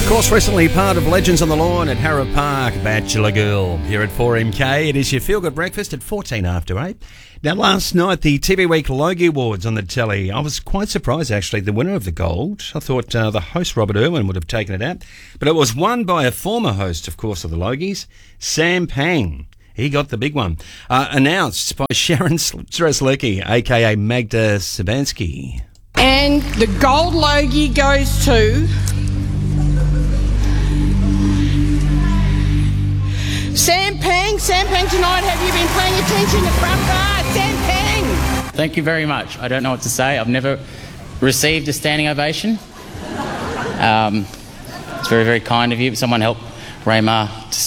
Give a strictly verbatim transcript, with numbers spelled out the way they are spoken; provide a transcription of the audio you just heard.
Of course, recently part of Legends on the Lawn at Harrow Park, Bachelor Girl. Here at four M K, it is your feel-good breakfast at fourteen after eight. Now, last night, the T V Week Logie Awards on the telly. I was quite surprised, actually, the winner of the gold. I thought uh, the host, Robert Irwin, would have taken it out. But it was won by a former host, of course, of the Logies, Sam Pang. He got the big one. Uh, announced by Sharon Streslecki, a k a. Magda Sabansky. And the gold Logie goes to... Sam Pang. Sam Pang tonight, have you been paying attention to front bar? Sam Pang. Thank you very much. I don't know what to say. I've never received a standing ovation. Um, it's very, very kind of you. Someone help Raymar to